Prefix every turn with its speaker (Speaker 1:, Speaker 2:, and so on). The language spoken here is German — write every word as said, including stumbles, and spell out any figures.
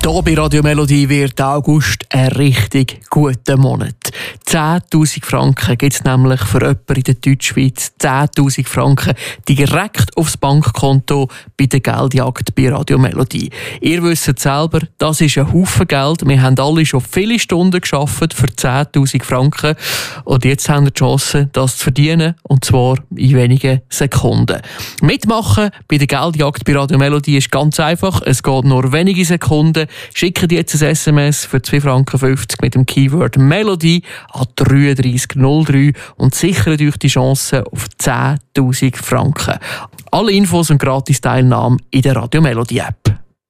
Speaker 1: Hier bei Radio Melodie wird August ein richtig guter Monat. zehntausend Franken gibt es nämlich für jemanden in der Deutschschweiz. zehntausend Franken direkt aufs Bankkonto bei der Geldjagd bei Radio Melodie. Ihr wisst selber, das ist ein Haufen Geld. Wir haben alle schon viele Stunden gearbeitet für zehntausend Franken. Und jetzt haben wir die Chance, das zu verdienen. Und zwar in wenigen Sekunden. Mitmachen bei der Geldjagd bei Radio Melodie ist ganz einfach. Es geht nur wenige Sekunden. Schickt jetzt ein S M S für zwei Franken fünfzig mit dem Keyword Melodie an drei drei null drei und sichert euch die Chance auf zehntausend Franken. Alle Infos und Gratis-Teilnahme in der Radio Melodie App.